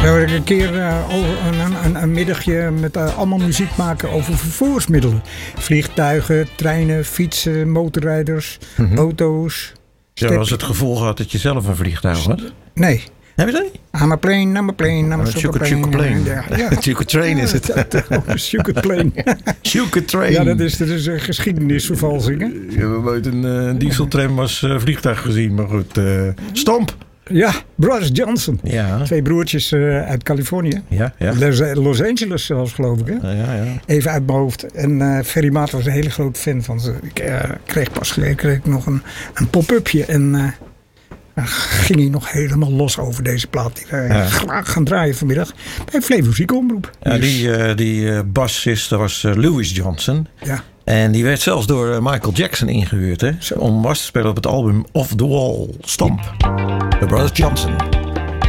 We hebben een keer een middagje met allemaal muziek maken over vervoersmiddelen. Vliegtuigen, treinen, fietsen, motorrijders, auto's. Ja, was het gevolg gehad dat je zelf een vliegtuig had? Nee. Heb je dat? I'm a plane, I'm a plane, I'm a super plane. Sugar train is het. Sugar plane. Sugar train. Ja, dat is een geschiedenisvervalsing. Hè? We hebben ooit een dieseltram als vliegtuig gezien, maar goed. Stomp! Ja, Brothers Johnson. Ja. 2 broertjes uit Californië. Ja. Los Angeles zelfs, geloof ik. Hè? Ja. Even uit mijn hoofd. En Ferry Maat was een hele grote fan van ze. Ik kreeg pas geleden nog een pop-upje. En ging hij nog helemaal los over deze plaat. Die we graag gaan draaien vanmiddag. Bij Flevo Ziekenomroep. Ja, die bassist, dat was Louis Johnson. Ja. En die werd zelfs door Michael Jackson ingehuurd. Hè, om bas te spelen op het album Off the Wall Stomp. The Brothers Johnson.